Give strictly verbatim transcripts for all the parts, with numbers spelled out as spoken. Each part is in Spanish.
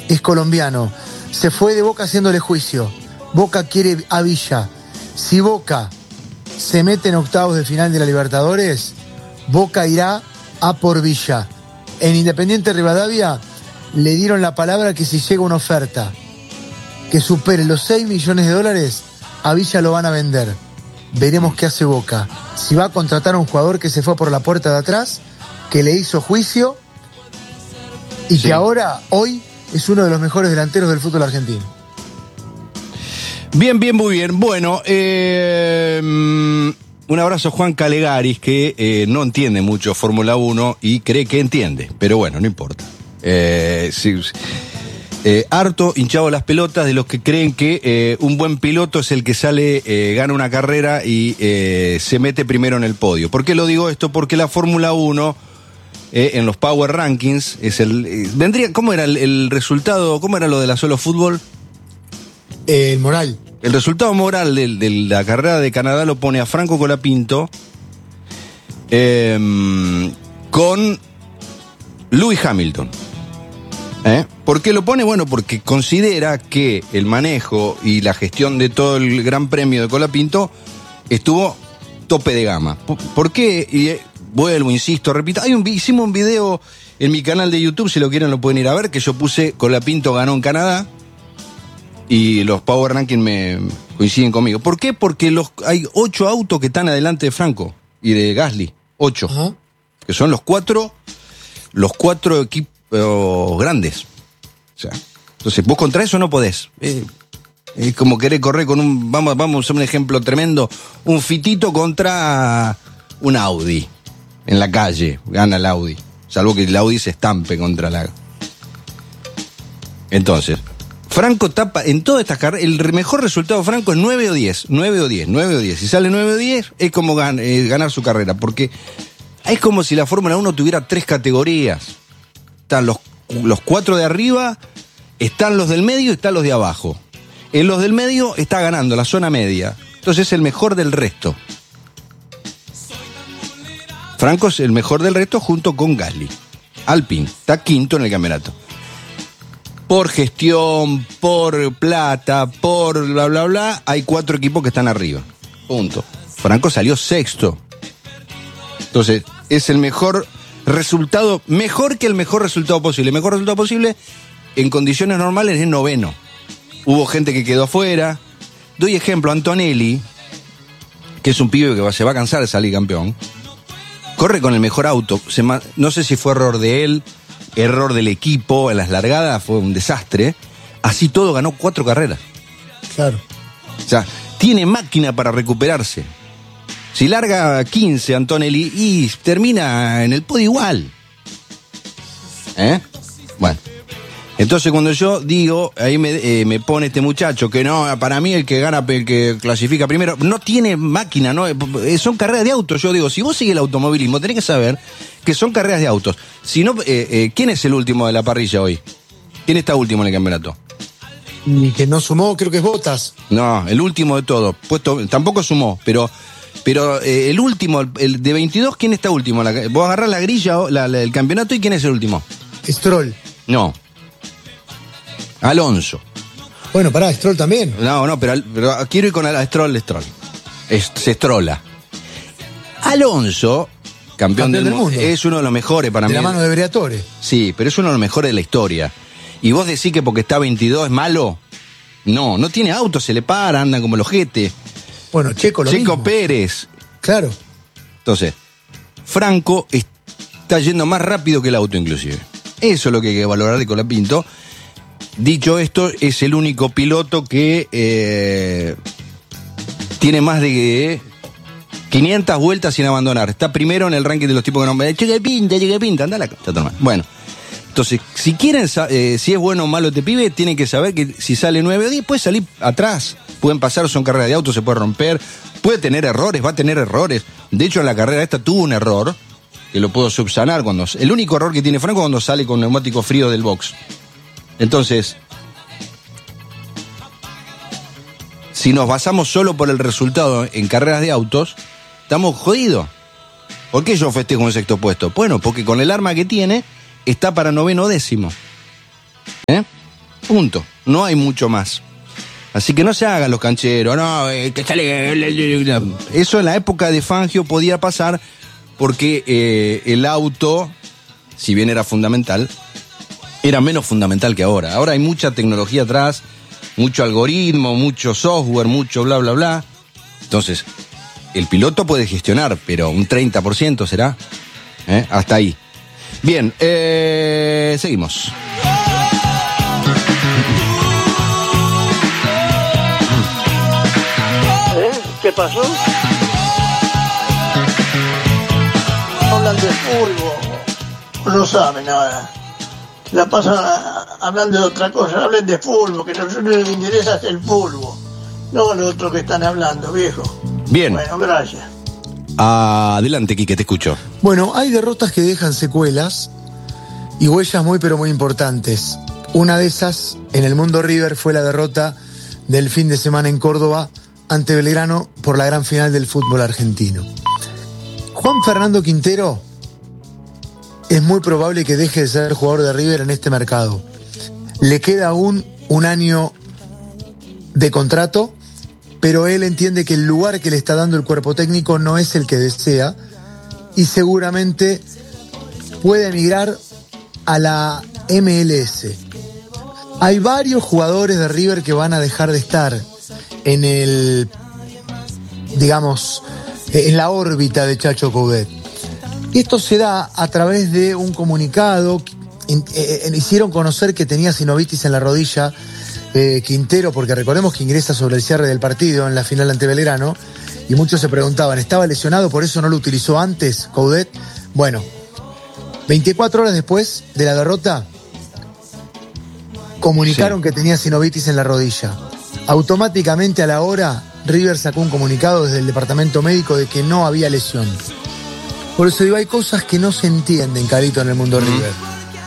es colombiano. Se fue de Boca haciéndole juicio. Boca quiere a Villa. Si Boca se mete en octavos de final de la Libertadores, Boca irá a por Villa. En Independiente Rivadavia le dieron la palabra que si llega una oferta que supere los seis millones de dólares, a Villa lo van a vender. Veremos qué hace Boca. Si va a contratar a un jugador que se fue por la puerta de atrás, que le hizo juicio y sí, que ahora, hoy, es uno de los mejores delanteros del fútbol argentino. Bien, bien, muy bien. Bueno, eh, un abrazo a Juan Calegaris, que eh, no entiende mucho Fórmula uno y cree que entiende, pero bueno, no importa. Eh, sí, eh, harto hinchado las pelotas de los que creen que eh, un buen piloto es el que sale, eh, gana una carrera y eh, se mete primero en el podio. ¿Por qué lo digo esto? Porque la Fórmula uno... Eh, en los Power Rankings, es el eh, vendría, ¿cómo era el, el resultado? ¿Cómo era lo de la solo fútbol? El eh, moral. El resultado moral de, de la carrera de Canadá lo pone a Franco Colapinto eh, con Lewis Hamilton. ¿Eh? ¿Por qué lo pone? Bueno, porque considera que el manejo y la gestión de todo el Gran Premio de Colapinto estuvo tope de gama. ¿Por, por qué? Y, eh, vuelvo, insisto, repito, hay un, hicimos un video en mi canal de YouTube, si lo quieren lo pueden ir a ver, que yo puse Colapinto ganó en Canadá y los Power Rankings me coinciden conmigo. ¿Por qué? Porque los, hay ocho autos que están adelante de Franco y de Gasly, ocho, uh-huh. que son los cuatro, los cuatro equipos grandes. O sea, entonces vos contra eso no podés. Eh, es como querer correr con un, vamos, vamos a hacer un ejemplo tremendo, un Fitito contra un Audi. En la calle, gana el Audi. Salvo que el Audi se estampe contra la... Entonces, Franco tapa en todas estas carreras. El mejor resultado de Franco es nueve o diez. nueve o diez, nueve o diez. Si sale nueve o diez, es como gan, eh, ganar su carrera. Porque es como si la Fórmula uno tuviera tres categorías. Están los, los cuatro de arriba, están los del medio y están los de abajo. En los del medio está ganando la zona media. Entonces es el mejor del resto. Franco es el mejor del resto junto con Gasly. Alpine está quinto en el campeonato. Por gestión, por plata, por bla, bla, bla, hay cuatro equipos que están arriba. Punto. Franco salió sexto. Entonces, es el mejor resultado, mejor que el mejor resultado posible. El mejor resultado posible, en condiciones normales, es noveno. Hubo gente que quedó afuera. Doy ejemplo, Antonelli, que es un pibe que se va a cansar de salir campeón. Corre con el mejor auto, se ma- no sé si fue error de él, error del equipo, en las largadas fue un desastre. Así todo ganó cuatro carreras. Claro. O sea, tiene máquina para recuperarse. Si larga quince Antonelli y termina en el podio igual. ¿Eh? Bueno. Entonces cuando yo digo, ahí me, eh, me pone este muchacho que no, para mí el que gana, el que clasifica primero, no tiene máquina, no, son carreras de autos. Yo digo, si vos sigues el automovilismo, tenés que saber que son carreras de autos. Si no, eh, eh, ¿quién es el último de la parrilla hoy? ¿Quién está último en el campeonato? Y que no sumó, creo que es Bottas. No, el último de todo. Puesto, tampoco sumó, pero pero eh, el último, el, el de veintidós, ¿quién está último? La, vos agarrás la grilla, la, la, el campeonato, ¿y quién es el último? Stroll. No. Alonso. Bueno, pará, Stroll también. No, no, pero, pero quiero ir con el Stroll, Stroll. Es, se estrola. Alonso, campeón, campeón del, del mundo, es uno de los mejores para de mí. De la mano de Briatore. Sí, pero es uno de los mejores de la historia. ¿Y vos decís que porque está veintidós es malo? No, no tiene auto, se le para, anda como el ojete. Bueno, Checo lo Checo mismo. Pérez. Claro. Entonces, Franco está yendo más rápido que el auto inclusive. Eso es lo que hay que valorar de Colapinto. Dicho esto, es el único piloto que eh, tiene más de quinientas vueltas sin abandonar. Está primero en el ranking de los tipos que no... Cheque pinta, cheque pinta, anda la... Bueno, entonces, si quieren, eh, si es bueno o malo este pibe, tienen que saber que si sale nueve o diez, puede salir atrás. Pueden pasar, son carreras de auto, se puede romper. Puede tener errores, va a tener errores. De hecho, en la carrera esta tuvo un error que lo puedo subsanar. Cuando, el único error que tiene Franco es cuando sale con neumático frío del box. Entonces, si nos basamos solo por el resultado en carreras de autos, estamos jodidos. ¿Por qué yo festejo un sexto puesto? Bueno, porque con el arma que tiene, está para noveno décimo. ¿Eh? Punto. No hay mucho más. Así que no se hagan los cancheros, no, eh, que sale... Eso en la época de Fangio podía pasar porque eh, el auto, si bien era fundamental, era menos fundamental que ahora. Ahora hay mucha tecnología atrás, mucho algoritmo, mucho software, mucho bla, bla, bla. Entonces, el piloto puede gestionar, pero un treinta por ciento será. ¿Eh? Hasta ahí. Bien, eh, seguimos. ¿Qué pasó? Hablan de fútbol, no saben nada. La pasan a, hablando de otra cosa. Hablen de fútbol, que a nosotros nos interesa el fútbol, no lo otro que están hablando, viejo. Bien. Bueno, gracias. Adelante, Quique, te escucho. Bueno, hay derrotas que dejan secuelas y huellas muy pero muy importantes. Una de esas, en el mundo River, fue la derrota del fin de semana en Córdoba ante Belgrano por la gran final del fútbol argentino. Juan Fernando Quintero es muy probable que deje de ser jugador de River en este mercado. Le queda aún un año de contrato, pero él entiende que el lugar que le está dando el cuerpo técnico no es el que desea y seguramente puede emigrar a la M L S. Hay varios jugadores de River que van a dejar de estar en el, digamos, en la órbita de Chacho Coudet. Esto se da a través de un comunicado. En, en, hicieron conocer que tenía sinovitis en la rodilla eh, Quintero, porque recordemos que ingresa sobre el cierre del partido en la final ante Belgrano, y muchos se preguntaban, ¿estaba lesionado, por eso no lo utilizó antes Coudet? Bueno, veinticuatro horas después de la derrota, comunicaron sí. que tenía sinovitis en la rodilla. Automáticamente a la hora, River sacó un comunicado desde el departamento médico de que no había lesión. Por eso digo, hay cosas que no se entienden, Carito, en el mundo mm. River.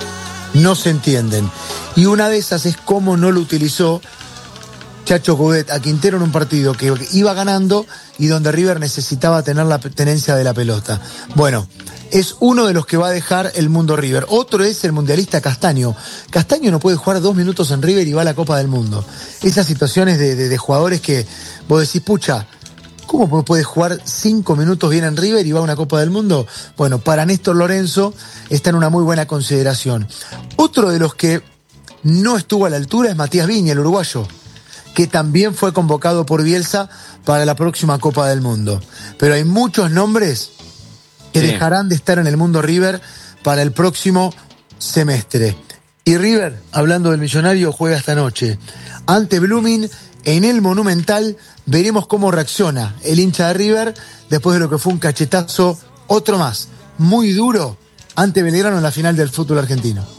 No se entienden. Y una de esas es cómo no lo utilizó Chacho Coudet a Quintero en un partido que iba ganando y donde River necesitaba tener la tenencia de la pelota. Bueno, es uno de los que va a dejar el mundo River. Otro es el mundialista Castaño. Castaño no puede jugar dos minutos en River y va a la Copa del Mundo. Esas situaciones de, de, de jugadores que vos decís, pucha, ¿cómo puede jugar cinco minutos bien en River y va a una Copa del Mundo? Bueno, para Néstor Lorenzo está en una muy buena consideración. Otro de los que no estuvo a la altura es Matías Viña, el uruguayo, que también fue convocado por Bielsa para la próxima Copa del Mundo. Pero hay muchos nombres que sí. dejarán de estar en el mundo River para el próximo semestre. Y River, hablando del Millonario, juega esta noche ante Blooming en el Monumental. Veremos cómo reacciona el hincha de River después de lo que fue un cachetazo, otro más, muy duro, ante Belgrano en la final del fútbol argentino.